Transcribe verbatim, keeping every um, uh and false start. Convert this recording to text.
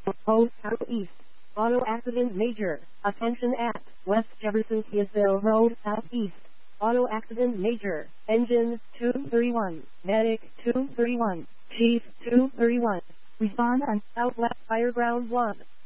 Road Southeast. Auto accident major. Attention at West Jefferson Keysville Road Southeast. Auto accident major. Engine two thirty-one. Medic two thirty-one. Chief two thirty-one. Respond on Southwest Fireground one.